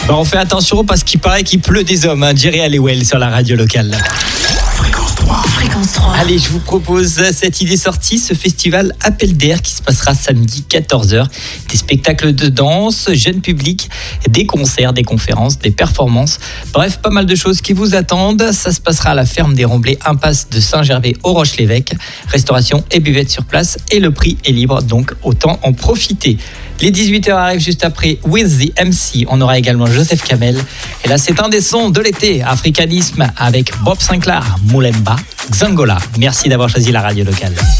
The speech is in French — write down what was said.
On fait attention parce qu'il paraît qu'il pleut des hommes. Jerry Halliwell sur la radio locale. Fréquence 3. Fréquence 3. Allez, je vous propose cette idée sortie, ce festival Appel d'air qui se passera samedi 14h. Des spectacles de danse, jeune public, des concerts, des conférences, des performances. Bref, pas mal de choses qui vous attendent. Ça se passera à la ferme des Romblés, impasse de Saint-Gervais au Roche-l'Évêque. Restauration et buvette sur place et le prix est libre, donc autant en profiter. Les 18h arrivent juste après With the MC. On aura également Joseph Kamel. Et là, c'est un des sons de l'été, Africanisme avec Bob Sinclair, Moulemba, Xangola. Merci d'avoir choisi la radio locale.